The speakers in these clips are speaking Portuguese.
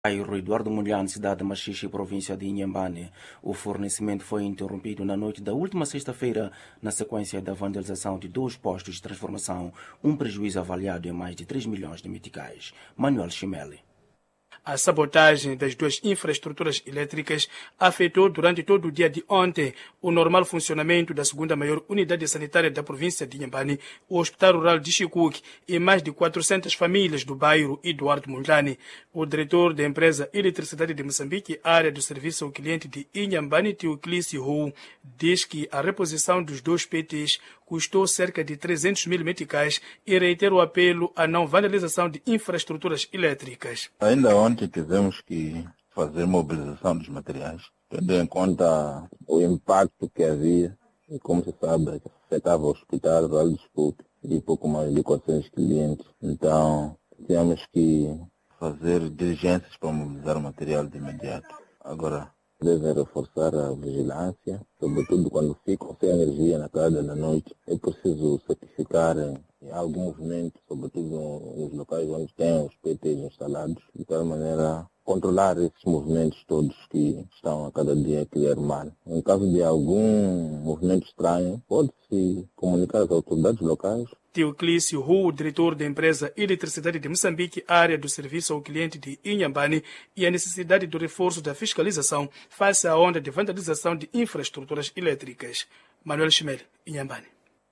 Bairro Eduardo Mondlane, cidade de Machixe, província de Inhambane. O fornecimento foi interrompido na noite da última sexta-feira, na sequência da vandalização de 2 postos de transformação, um prejuízo avaliado em mais de 3 milhões de meticais. Manuel Chimele. A sabotagem das 2 infraestruturas elétricas afetou durante todo o dia de ontem o normal funcionamento da segunda maior unidade sanitária da província de Inhambane, o Hospital Rural de Chicuque, e mais de 400 famílias do bairro Eduardo Mondlane. O diretor da empresa Eletricidade de Moçambique, área do serviço ao cliente de Inhambane, Teoclício Hu, diz que a reposição dos 2 PTs custou cerca de 300 mil meticais e reitera o apelo à não vandalização de infraestruturas elétricas. Ainda ontem tivemos que fazer mobilização dos materiais, tendo em conta o impacto que havia, e como se sabe, afetava o Hospital Rural de Chicuque e pouco mais de 400 clientes. Então, tínhamos que fazer diligências para mobilizar o material de imediato. Agora, devem reforçar a vigilância, sobretudo quando ficam sem energia na casa da noite. É preciso certificar algum movimento, sobretudo nos locais onde tem os PTs instalados, de tal maneira controlar esses movimentos todos que estão a cada dia a criar mal. Em caso de algum movimento estranho, pode-se comunicar às autoridades locais. Teoclício Hu, diretor da empresa Eletricidade de Moçambique, área do serviço ao cliente de Inhambane, e a necessidade do reforço da fiscalização face à onda de vandalização de infraestruturas elétricas. Manuel Chimele, Inhambane.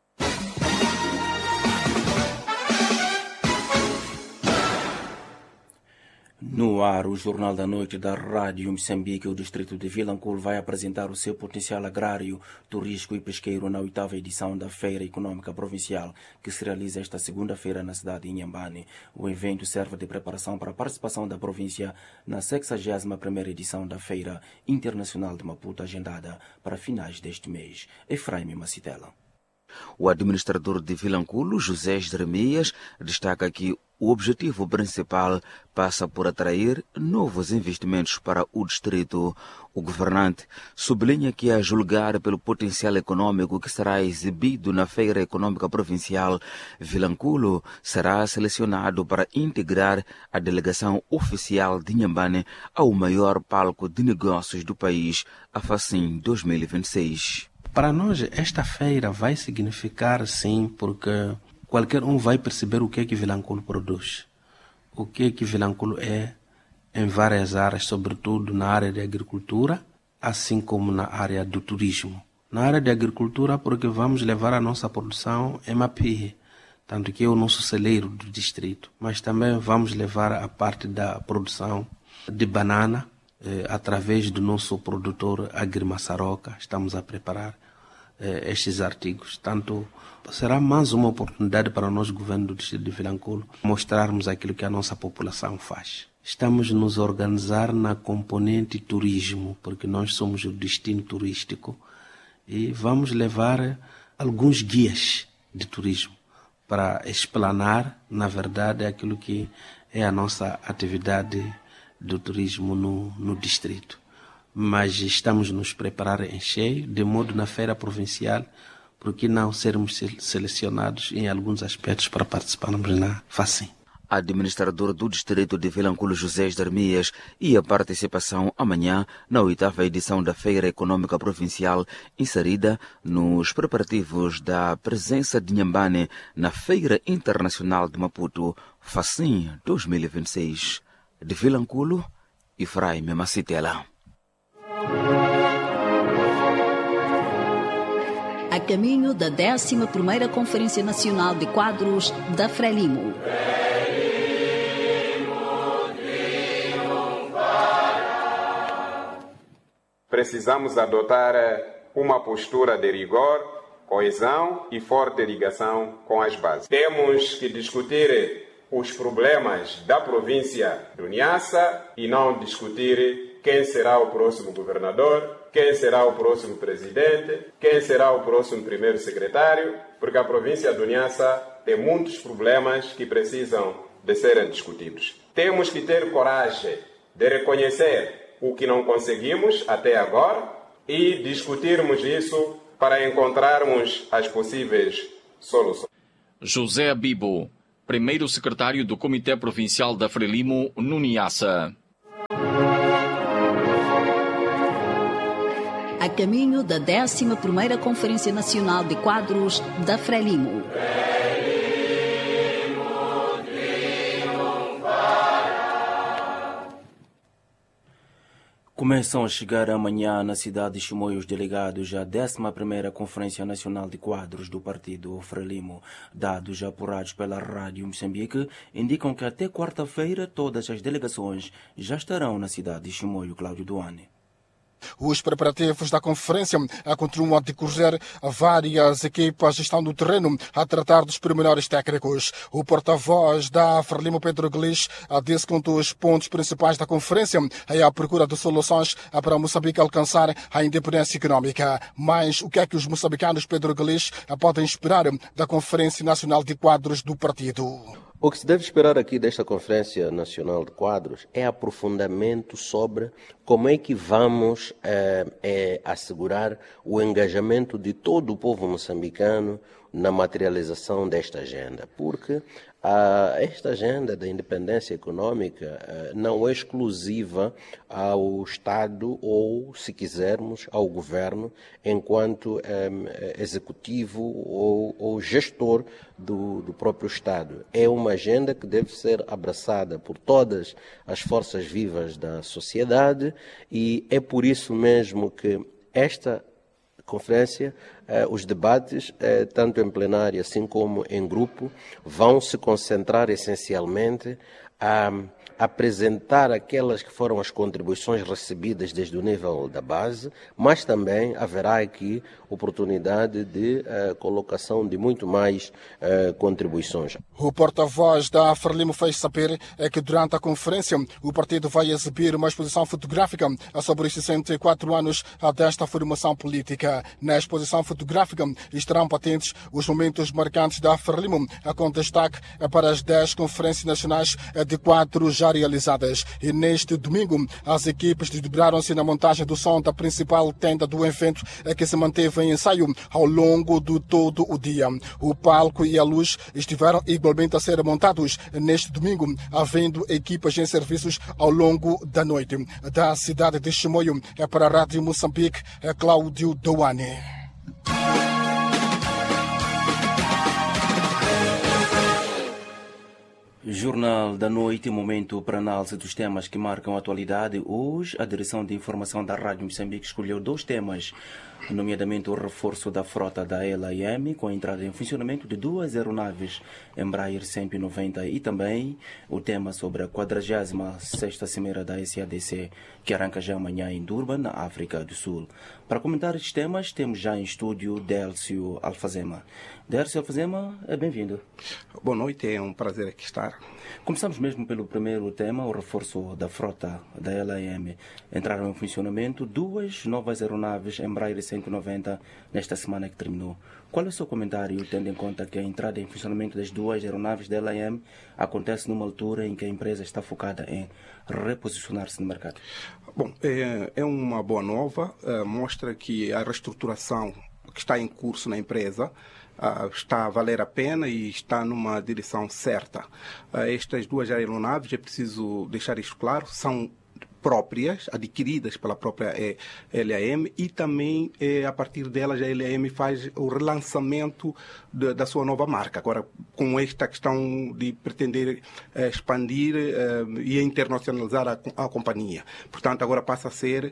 No ar, o Jornal da Noite da Rádio Moçambique, o distrito de Vilanculo vai apresentar o seu potencial agrário, turístico e pesqueiro na 8ª edição da Feira Econômica Provincial, que se realiza esta segunda-feira na cidade de Inhambane. O evento serve de preparação para a participação da província na 61ª edição da Feira Internacional de Maputo, agendada para finais deste mês. Efraim Macitela. O administrador de Vilanculo, José Jeremias, destaca que o objetivo principal passa por atrair novos investimentos para o distrito. O governante sublinha que, a julgar pelo potencial econômico que será exibido na Feira Econômica Provincial, Vilanculo será selecionado para integrar a delegação oficial de Inhambane ao maior palco de negócios do país, a FACIM 2026. Para nós, esta feira vai significar, sim, porque qualquer um vai perceber o que Vilanculo produz, o que Vilanculo é em várias áreas, sobretudo na área de agricultura, assim como na área do turismo. Na área de agricultura, porque vamos levar a nossa produção em Mapirre, tanto que é o nosso celeiro do distrito, mas também vamos levar a parte da produção de banana, através do nosso produtor Agrimassaroca. Estamos a preparar estes artigos. Tanto será mais uma oportunidade para nós, governo do distrito de Vilanculo, mostrarmos aquilo que a nossa população faz. Estamos nos organizar na componente turismo, porque nós somos o destino turístico, e vamos levar alguns guias de turismo para explanar, na verdade, aquilo que é a nossa atividade do turismo no distrito. Mas estamos nos preparar em cheio, de modo na feira provincial, porque não sermos selecionados em alguns aspectos para participarmos na FACIM. Administrador do distrito de Vilanculo, José Jeremias, e a participação amanhã na 8ª edição da Feira Econômica Provincial, inserida nos preparativos da presença de Inhambane na Feira Internacional de Maputo, FACIM 2026. De Vilanculo, Efraim Macitela. A caminho da 11ª Conferência Nacional de Quadros da Frelimo. Precisamos adotar uma postura de rigor, coesão e forte ligação com as bases. Temos que discutir os problemas da província do Niassa e não discutir quem será o próximo governador, quem será o próximo presidente, quem será o próximo primeiro secretário, porque a província do Niassa tem muitos problemas que precisam de serem discutidos. Temos que ter coragem de reconhecer o que não conseguimos até agora e discutirmos isso para encontrarmos as possíveis soluções. José Bibo, primeiro secretário do Comitê Provincial da Frelimo, no Niassa. caminho da 11ª Conferência Nacional de Quadros da Frelimo. Começam a chegar amanhã na cidade de Chimoio os delegados à 11ª Conferência Nacional de Quadros do Partido Frelimo. Dados apurados pela Rádio Moçambique indicam que até quarta-feira todas as delegações já estarão na cidade de Chimoio. Cláudio Duane. Os preparativos da conferência continuam a decorrer. Várias equipas estão no terreno a tratar dos pormenores técnicos. O porta-voz da Frelimo, Pedro Guelis, disse que um dos pontos principais da conferência é a procura de soluções para Moçambique alcançar a independência económica. Mas o que é que os moçambicanos, Pedro Guelis, podem esperar da Conferência Nacional de Quadros do partido? O que se deve esperar aqui desta Conferência Nacional de Quadros é aprofundamento sobre como é que vamos assegurar o engajamento de todo o povo moçambicano na materialização desta agenda, porque esta agenda da independência econômica não é exclusiva ao Estado ou, se quisermos, ao governo enquanto executivo ou gestor do próprio Estado. É uma agenda que deve ser abraçada por todas as forças vivas da sociedade e é por isso mesmo que esta conferência, os debates, tanto em plenário assim como em grupo, vão se concentrar essencialmente a apresentar aquelas que foram as contribuições recebidas desde o nível da base, mas também haverá aqui oportunidade de colocação de muito mais contribuições. O porta-voz da Frelimo fez saber que durante a conferência o partido vai exibir uma exposição fotográfica sobre os 64 anos desta formação política. Na exposição fotográfica estarão patentes os momentos marcantes da Frelimo, com destaque para as 10 conferências nacionais de quadros já realizadas. E neste domingo, as equipes desdobraram-se na montagem do som da principal tenda do evento, que se manteve em ensaio ao longo de todo o dia. O palco e a luz estiveram igualmente a ser montados neste domingo, havendo equipas em serviços ao longo da noite. Da cidade de Chimoio, para a Rádio Moçambique, Cláudio Douane. Jornal da Noite, momento para análise dos temas que marcam a atualidade. Hoje, a direção de informação da Rádio Moçambique escolheu 2 temas, nomeadamente o reforço da frota da LAM, com a entrada em funcionamento de 2 aeronaves Embraer 190 e também o tema sobre a 46ª Cimeira da SADC, que arranca já amanhã em Durban, na África do Sul. Para comentar estes temas, temos já em estúdio Délcio Alfazema. Délcio Alfazema, bem-vindo. Boa noite, é um prazer aqui estar. Começamos mesmo pelo primeiro tema, o reforço da frota da LAM. Entraram em funcionamento 2 novas aeronaves Embraer 190 nesta semana que terminou. Qual é o seu comentário, tendo em conta que a entrada em funcionamento das 2 aeronaves da LAM acontece numa altura em que a empresa está focada em reposicionar-se no mercado? Bom, é uma boa nova, mostra que a reestruturação que está em curso na empresa está a valer a pena e está numa direção certa. Estas 2 aeronaves, é preciso deixar isto claro, são próprias, adquiridas pela própria LAM e também a partir delas a LAM faz o relançamento da sua nova marca. Agora, com esta questão de pretender expandir e internacionalizar a companhia. Portanto, agora passa a ser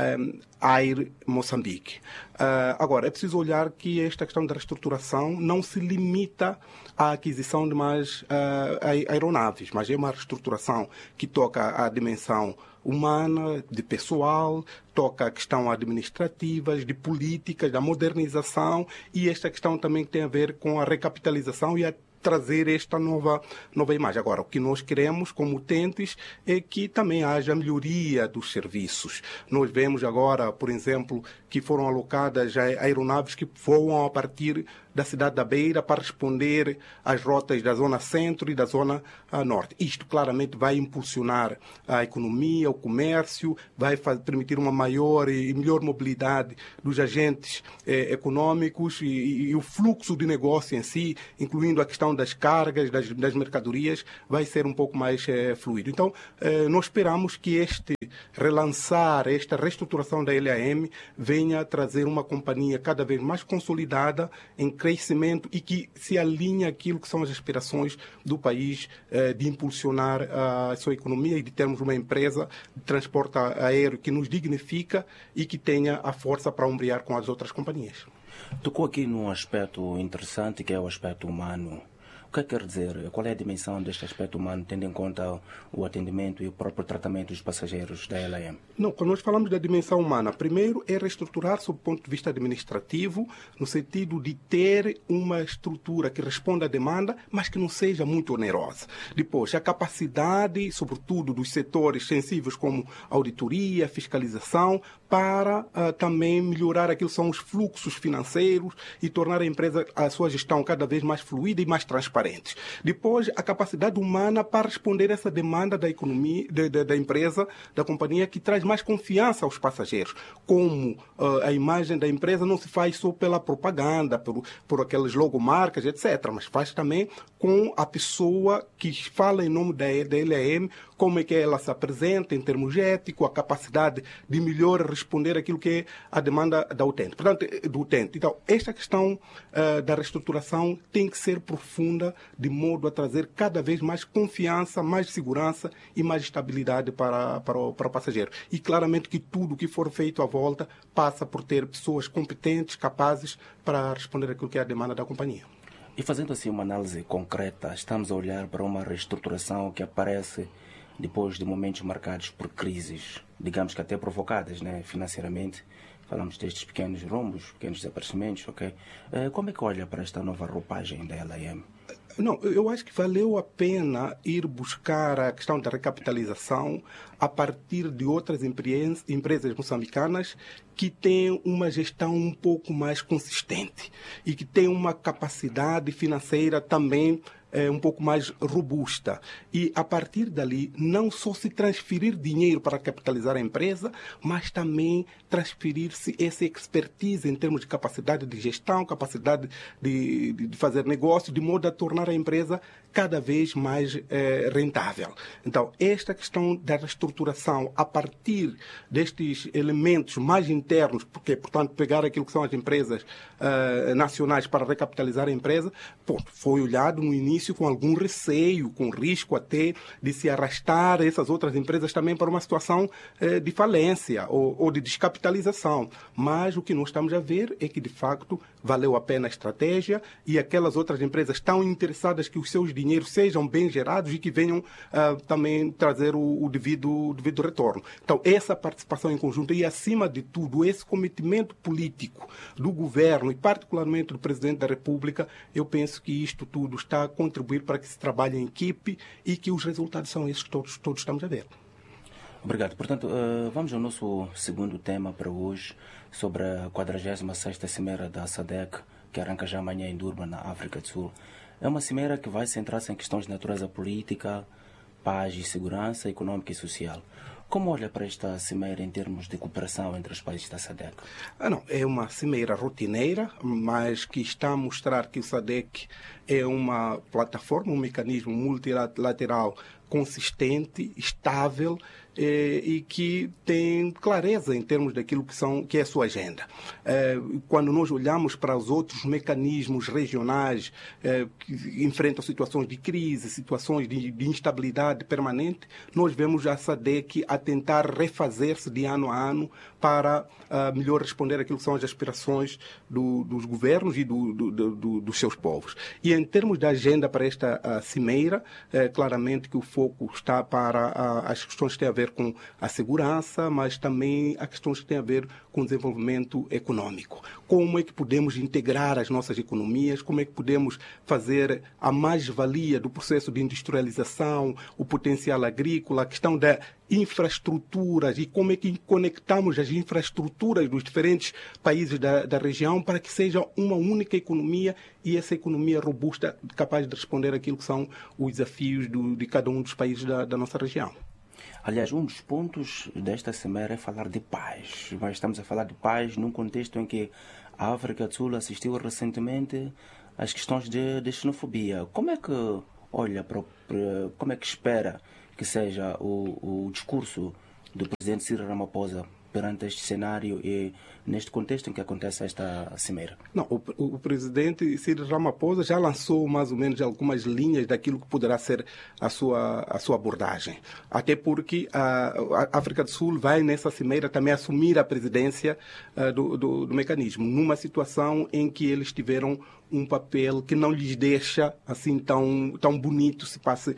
Air Moçambique. Agora, é preciso olhar que esta questão da reestruturação não se limita à aquisição de mais aeronaves, mas é uma reestruturação que toca à dimensão humana, de pessoal, toca a questão administrativa, de políticas, da modernização e esta questão também tem a ver com a recapitalização e a trazer esta nova imagem. Agora, o que nós queremos como utentes é que também haja melhoria dos serviços. Nós vemos agora, por exemplo, que foram alocadas aeronaves que voam a partir da cidade da Beira para responder às rotas da zona centro e da zona norte. Isto claramente vai impulsionar a economia, o comércio, vai permitir uma maior e melhor mobilidade dos agentes econômicos e o fluxo de negócio em si, incluindo a questão das cargas, das mercadorias, vai ser um pouco mais fluido. Então, nós esperamos que este relançar esta reestruturação da LAM venha trazer uma companhia cada vez mais consolidada, em crescimento e que se alinhe àquilo que são as aspirações do país de impulsionar a sua economia e de termos uma empresa de transporte aéreo que nos dignifica e que tenha a força para ombrear com as outras companhias. Tocou aqui num aspecto interessante, que é o aspecto humano. O que quer dizer? Qual é a dimensão deste aspecto humano, tendo em conta o atendimento e o próprio tratamento dos passageiros da LAM? Não, quando nós falamos da dimensão humana, primeiro é reestruturar sob o ponto de vista administrativo, no sentido de ter uma estrutura que responda à demanda, mas que não seja muito onerosa. Depois, a capacidade, sobretudo dos setores sensíveis como auditoria, fiscalização, para também melhorar aquilo que são os fluxos financeiros e tornar a empresa, a sua gestão cada vez mais fluida e mais transparente. Depois, a capacidade humana para responder a essa demanda da economia, da empresa, da companhia, que traz mais confiança aos passageiros. Como a imagem da empresa não se faz só pela propaganda, por aquelas logomarcas, etc., mas faz também com a pessoa que fala em nome da LAM, como é que ela se apresenta em termos éticos, a capacidade de melhor responder aquilo que é a demanda do utente. Então, esta questão da reestruturação tem que ser profunda, de modo a trazer cada vez mais confiança, mais segurança e mais estabilidade para o passageiro. E claramente que tudo o que for feito à volta passa por ter pessoas competentes, capazes para responder aquilo que é a demanda da companhia. E fazendo assim uma análise concreta, estamos a olhar para uma reestruturação que aparece depois de momentos marcados por crises, digamos que até provocadas, né, financeiramente. Falamos destes pequenos rombos, pequenos desaparecimentos, ok? Como é que olha para esta nova roupagem da LAM? Não, eu acho que valeu a pena ir buscar a questão da recapitalização a partir de outras empresas moçambicanas que têm uma gestão um pouco mais consistente e que têm uma capacidade financeira também um pouco mais robusta. E, a partir dali, não só se transferir dinheiro para capitalizar a empresa, mas também transferir-se essa expertise em termos de capacidade de gestão, capacidade de fazer negócio, de modo a tornar a empresa cada vez mais rentável. Então, esta questão da reestruturação a partir destes elementos mais internos, porque, portanto, pegar aquilo que são as empresas nacionais para recapitalizar a empresa, foi olhado no início com algum receio, com risco até de se arrastar essas outras empresas também para uma situação de falência ou de descapitalização. Mas o que nós estamos a ver é que, de facto, valeu a pena a estratégia e aquelas outras empresas estão interessadas que os seus dinheiros sejam bem gerados e que venham também trazer o devido retorno. Então, essa participação em conjunto e, acima de tudo, esse cometimento político do governo e, particularmente, do Presidente da República, eu penso que isto tudo está a contribuir para que se trabalhe em equipe e que os resultados são esses que todos estamos a ver. Obrigado. Portanto, vamos ao nosso segundo tema para hoje, sobre a 46ª Cimeira da SADC, que arranca já amanhã em Durban, na África do Sul. É uma cimeira que vai centrar-se em questões de natureza política, paz e segurança econômica e social. Como olha para esta cimeira em termos de cooperação entre os países da SADC? Não, é uma cimeira rotineira, mas que está a mostrar que o SADC é uma plataforma, um mecanismo multilateral consistente, estável e que tem clareza em termos daquilo que é a sua agenda. Quando nós olhamos para os outros mecanismos regionais que enfrentam situações de crise, situações de instabilidade permanente, nós vemos a SADC a tentar refazer-se de ano a ano para melhor responder àquilo que são as aspirações dos governos e dos seus povos. E em termos da agenda para esta cimeira, claramente que o foco está para as questões que têm a ver com a segurança, mas também as questões que têm a ver com o desenvolvimento econômico. Como é que podemos integrar as nossas economias, como é que podemos fazer a mais-valia do processo de industrialização, o potencial agrícola, a questão da infraestruturas e como é que conectamos as infraestruturas dos diferentes países da região para que seja uma única economia e essa economia robusta capaz de responder àquilo que são os desafios de cada um dos países da nossa região. Aliás, um dos pontos desta cimeira é falar de paz. Mas estamos a falar de paz num contexto em que a África do Sul assistiu recentemente às questões de xenofobia. Como é que olha como é que espera que seja o discurso do presidente Cyril Ramaphosa perante este cenário e neste contexto em que acontece esta cimeira? Não, o presidente Cyril Ramaphosa já lançou mais ou menos algumas linhas daquilo que poderá ser a sua abordagem. Até porque a África do Sul vai nessa cimeira também assumir a presidência do mecanismo, numa situação em que eles tiveram um papel que não lhes deixa assim tão bonito, se passa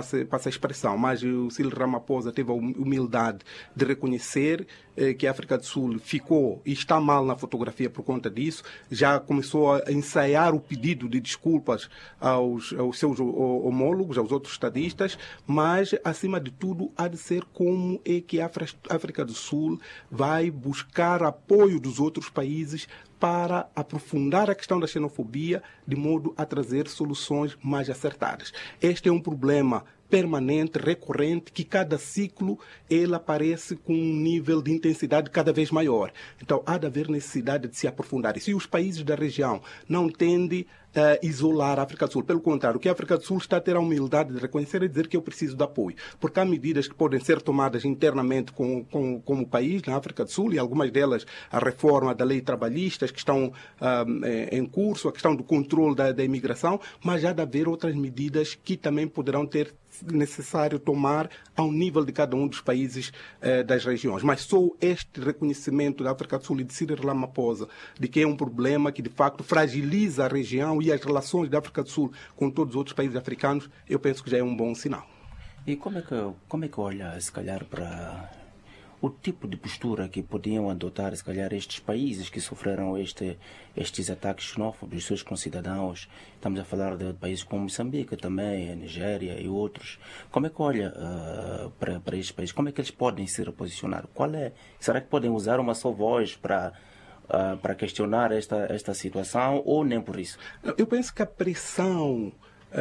a expressão. Mas o Cyril Ramaphosa teve a humildade de reconhecer que a África do Sul ficou e está mal na fotografia por conta disso. Já começou a ensaiar o pedido de desculpas aos seus homólogos, aos outros estadistas, mas, acima de tudo, há de ser como é que a África do Sul vai buscar apoio dos outros países para aprofundar a questão da xenofobia, de modo a trazer soluções mais acertadas. Este é um problema permanente, recorrente, que cada ciclo ele aparece com um nível de intensidade cada vez maior. Então, há de haver necessidade de se aprofundar. E se os países da região não tendem a isolar a África do Sul, pelo contrário, o que a África do Sul está a ter a humildade de reconhecer e dizer que eu preciso de apoio. Porque há medidas que podem ser tomadas internamente como país, na África do Sul, e algumas delas a reforma da lei trabalhista, que estão em curso, a questão do controle da imigração, mas há de haver outras medidas que também poderão ter necessário tomar ao nível de cada um dos países das regiões. Mas só este reconhecimento da África do Sul e de Cyril Ramaphosa de que é um problema que de facto fragiliza a região e as relações da África do Sul com todos os outros países africanos, eu penso que já é um bom sinal. E como é que olha, se calhar, para o tipo de postura que podiam adotar, se calhar, estes países que sofreram estes ataques xenófobos dos seus concidadãos? Estamos a falar de países como Moçambique também, a Nigéria e outros. Como é que olha para estes países? Como é que eles podem se reposicionar? Será que podem usar uma só voz para questionar esta situação ou nem por isso? Eu penso que a pressão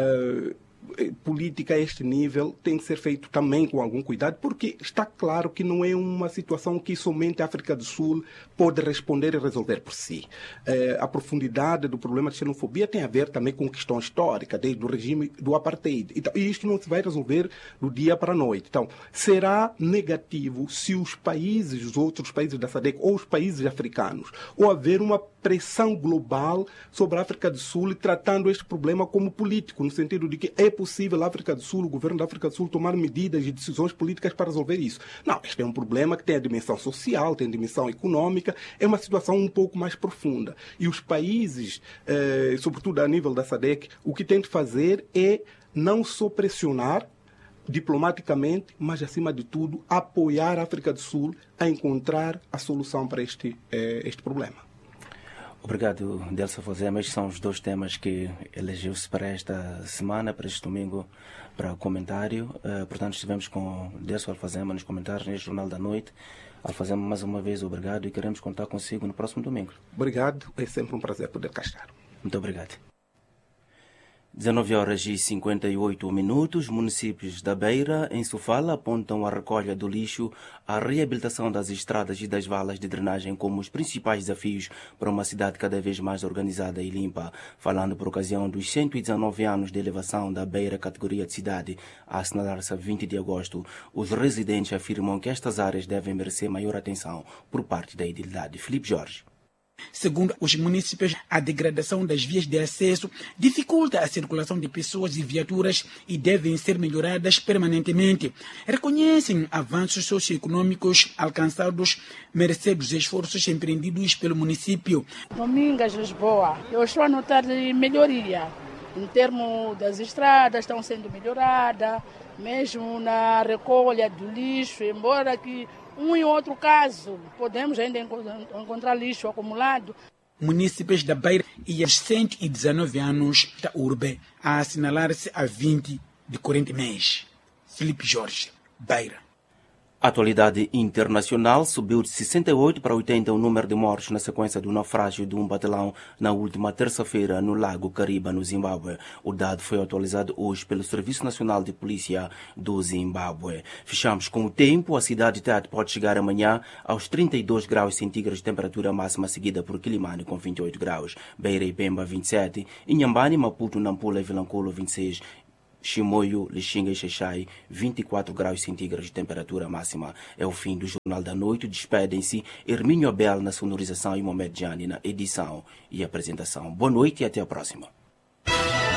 política a este nível tem que ser feito também com algum cuidado, porque está claro que não é uma situação que somente a África do Sul pode responder e resolver por si. A profundidade do problema de xenofobia tem a ver também com questão histórica, desde o regime do apartheid. Então, e isto não se vai resolver do dia para a noite. Então, será negativo se os outros países da SADC ou os países africanos, ou haver uma pressão global sobre a África do Sul, tratando este problema como político, no sentido de que é possível a África do Sul, o governo da África do Sul, tomar medidas e decisões políticas para resolver isso. Não, este é um problema que tem a dimensão social, tem a dimensão econômica, é uma situação um pouco mais profunda. E os países, sobretudo a nível da SADC, o que tem de fazer é não só pressionar diplomaticamente, mas, acima de tudo, apoiar a África do Sul a encontrar a solução para este problema. Obrigado, Delsa Fozema. Estes são os dois temas que elegeu-se para esta semana, para este domingo, para o comentário. Portanto, estivemos com Delsa Alfazema nos comentários neste Jornal da Noite. Alfazema, mais uma vez, obrigado e queremos contar consigo no próximo domingo. Obrigado, é sempre um prazer poder cá estar. Muito obrigado. 19h58. Municípios da Beira, em Sofala, apontam a recolha do lixo, a reabilitação das estradas e das valas de drenagem como os principais desafios para uma cidade cada vez mais organizada e limpa. Falando por ocasião dos 119 anos de elevação da Beira categoria de cidade, a assinalar-se a 20 de agosto, os residentes afirmam que estas áreas devem merecer maior atenção por parte da edilidade. Filipe Jorge. Segundo os municípios, a degradação das vias de acesso dificulta a circulação de pessoas e viaturas e devem ser melhoradas permanentemente. Reconhecem avanços socioeconômicos alcançados mercê dos esforços empreendidos pelo município. Domingas, Lisboa, eu estou a notar melhoria. Em termos das estradas, estão sendo melhoradas, mesmo na recolha do lixo, embora que um e outro caso, podemos ainda encontrar lixo acumulado. Munícipes da Beira e aos 119 anos da urbe, a assinalar-se a 20 de corrente mês. Filipe Jorge, Beira. A atualidade internacional subiu de 68 para 80 o número de mortes na sequência do naufrágio de um batelão na última terça-feira no Lago Kariba, no Zimbábue. O dado foi atualizado hoje pelo Serviço Nacional de Polícia do Zimbábue. Fechamos com o tempo. A cidade de Tete pode chegar amanhã aos 32 graus centígrados de temperatura máxima, seguida por Quilimane com 28 graus, Beira e Pemba 27, Inhambane, Maputo, Nampula e Vilanculo 26 Chimoio, Lixinga e Xaixai, 24 graus centígrados de temperatura máxima. É o fim do Jornal da Noite. Despedem-se Hermínio Abel na sonorização e Mohamed Jani na edição e apresentação. Boa noite e até a próxima.